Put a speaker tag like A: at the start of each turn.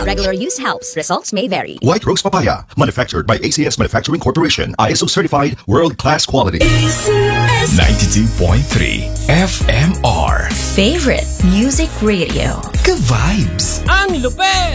A: Regular use helps. Results may vary.
B: White Rose Papaya, manufactured by ACS Manufacturing Corporation. ISO certified, world-class quality.
C: 92.3 FMR.
A: Favorite music radio.
C: Ka-vibes.
D: Ang lupet!